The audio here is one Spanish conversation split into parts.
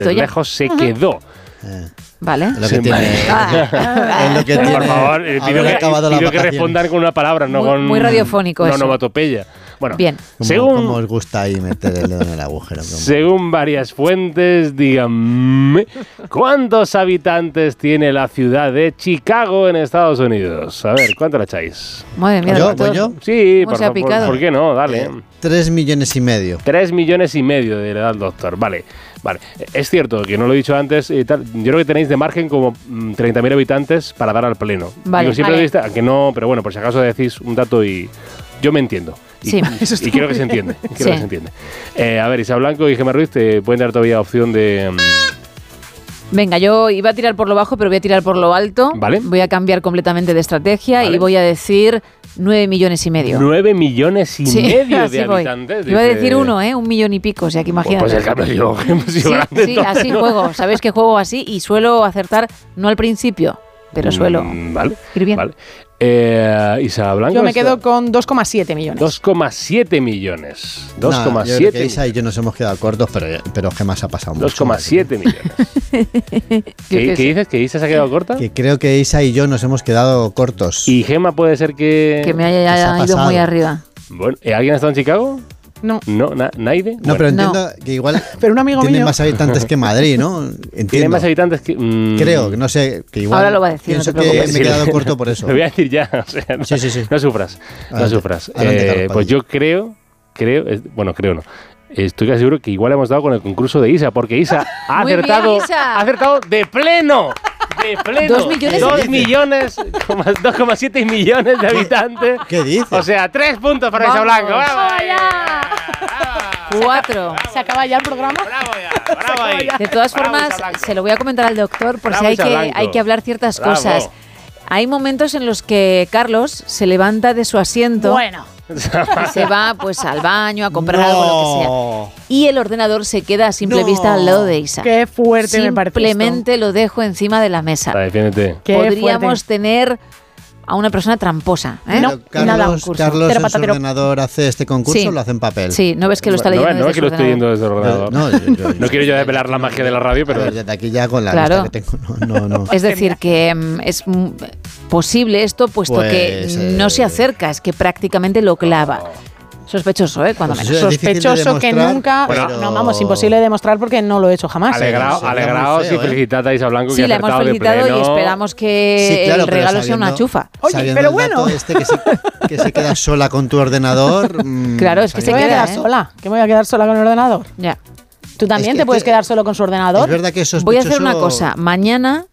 lejos se quedó. Vale. Es lo que tiene. Es lo que tiene. Por favor, pido que respondan con una palabra, no con... Muy radiofónico eso. No onomatopeya. Bueno, bien. ¿Cómo os gusta ahí meter el dedo en el agujero? Según varias fuentes, díganme, ¿cuántos habitantes tiene la ciudad de Chicago en Estados Unidos? A ver, ¿cuánto la echáis? Madre mía, ¿Voy yo? Sí, ¿Cómo se ha picado? ¿por qué no? Dale. 3,5 millones. 3,5 millones de edad, doctor. Vale. Es cierto que no lo he dicho antes. Yo creo que tenéis de margen como 30.000 habitantes para dar al pleno. Vale. Digo, siempre aunque no, pero bueno, por si acaso decís un dato y yo me entiendo. Y creo que se entiende. A ver, Isa Blanco y Gemma Ruiz te pueden dar todavía opción de... Venga, yo iba a tirar por lo bajo, pero voy a tirar por lo alto. Vale. Voy a cambiar completamente de estrategia y voy a decir 9,5 millones. 9,5 millones de habitantes. Iba a decir 1 millón y pico, o sea que imagínate. Pues el cambio yo grande. Sí, entonces, así juego. Sabéis que juego así y suelo acertar, no al principio, pero suelo ir bien. Vale. Isa Blanco. Yo me quedo con 2,7 millones. 2,7 millones. 2,7. Yo creo que Isa y yo nos hemos quedado cortos, pero Gemma se ha pasado mucho. 2,7 millones. ¿Qué dices? ¿Que Isa se ha quedado corta? Que creo que Isa y yo nos hemos quedado cortos. ¿Y Gemma puede ser que me haya ido muy arriba? Bueno, ¿alguien ha estado en Chicago? No. ¿Naide? No, pero entiendo que igual pero un amigo tiene mío más habitantes que Madrid, ¿no? Entiendo. Tiene más habitantes que... Creo, no sé, que igual... Ahora lo va a decir, pienso no te que preocupes. me he quedado corto por eso. Lo voy a decir ya, o sea, Sí. No sufras, Adelante, pues yo creo, no. Estoy casi seguro que igual hemos dado con el concurso de Isa, porque Isa ha Muy acertado, bien, Isa. ha acertado de pleno. 2 millones. 2,7 millones de habitantes. ¿Qué dices? O sea, 3 puntos para Isa Blanco. ¡Bravo! 4. ¿Se acaba ya el programa? ¡Bravo ahí! De todas formas, se lo voy a comentar al doctor por si hay que hablar ciertas cosas. Hay momentos en los que Carlos se levanta de su asiento y se va pues al baño a comprar algo, lo que sea. Y el ordenador se queda a simple vista al lado de Isa. Qué fuerte me parece. Simplemente lo dejo encima de la mesa. Defiéndete. Podríamos tener a una persona tramposa. No, Carlos, en su ordenador hace este concurso o lo hace en papel. Sí, no ves que lo está leyendo desde No es que lo estoy leyendo desde el ordenador. No quiero yo desvelar la magia de la radio, pero... Desde aquí ya con la lista que tengo. No. Es decir, que es posible esto, puesto que no se acerca, es que prácticamente lo clava. Sospechoso, cuando menos. Sospechoso que nunca... imposible de demostrar porque no lo he hecho jamás. Alegraos y felicitad a Isa Blanco que ha la hemos acertado de felicitado pleno. y esperamos que el regalo sea una chufa. Oye, pero bueno. Que se queda sola con tu ordenador. Claro, es que se voy a queda quedar sola. ¿Que me voy a quedar sola con el ordenador? Ya. ¿Tú también te puedes quedar solo con su ordenador? Es verdad que Voy a hacer una cosa. Mañana,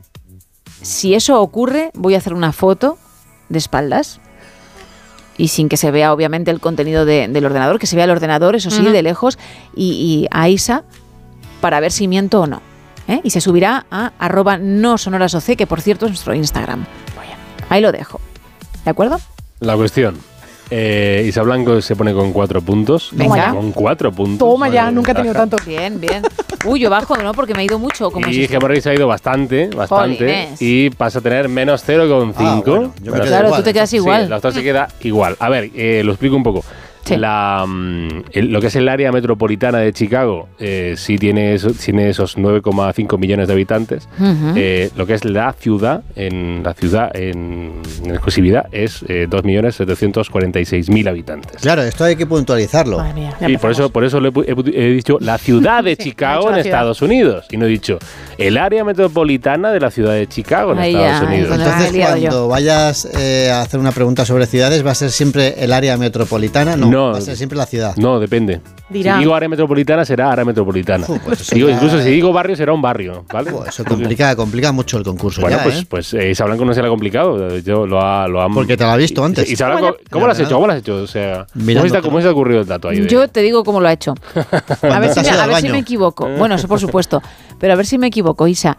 si eso ocurre, voy a hacer una foto de espaldas. Y sin que se vea, obviamente, el contenido del ordenador, que se vea el ordenador, eso sí, de lejos, y a Isa, para ver si miento o no. Y se subirá a @nosonorasoc, que por cierto es nuestro Instagram. Ahí lo dejo. ¿De acuerdo? La cuestión. Isa Blanco se pone con 4 puntos. Venga. Con 4 puntos. Toma ya, nunca he tenido tanto. Bien. Uy, yo bajo, ¿no? Porque me ha ido mucho. Y Gemma Ruiz ha ido bastante. Polines. Y pasa a tener menos 0,5. Bueno, yo me quedo claro, igual. tú te quedas igual. Sí, la otra se queda igual. A ver, lo explico un poco. Sí. Lo que es el área metropolitana de Chicago sí tiene esos 9,5 millones de habitantes. Lo que es la ciudad en exclusividad es 2.746.000 habitantes. Claro, esto hay que puntualizarlo. Madre mía, Y por eso he dicho la ciudad de Chicago en Estados Unidos. Y no he dicho el área metropolitana de la ciudad de Chicago en Estados Unidos. Entonces, cuando vayas a hacer una pregunta sobre ciudades, ¿va a ser siempre el área metropolitana? No, va a ser siempre la ciudad. No, depende. Dirá. Si digo área metropolitana, será área metropolitana. Pues Incluso si digo barrio, será un barrio, ¿vale? Eso complica mucho el concurso. Bueno, ya, pues Isa Blanco no se le ha complicado. Yo lo ha Porque te lo ha visto antes. Isa Blanco, ¿cómo lo has hecho? O sea, ¿cómo se te ha ocurrido el dato ahí? Yo te digo cómo lo ha hecho. A ver si me equivoco. Bueno, eso por supuesto. Pero a ver si me equivoco, Isa.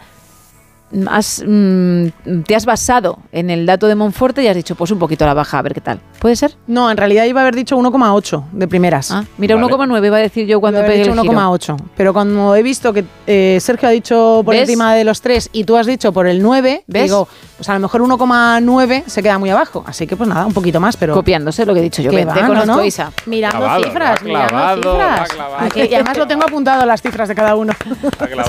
Te has basado en el dato de Monforte y has dicho, pues un poquito a la baja, a ver qué tal. ¿Puede ser? No, en realidad iba a haber dicho 1,8 de primeras. Mira, vale. 1,9 iba a decir yo cuando pegué el giro. 1,8. Pero cuando he visto que Sergio ha dicho por encima de los 3 y tú has dicho por el 9, digo, pues a lo mejor 1,9 se queda muy abajo. Así que pues nada, un poquito más, pero... Copiándose lo que he dicho yo. Te conozco, Isa. Mirando cifras. Y además lo tengo apuntado las cifras de cada uno.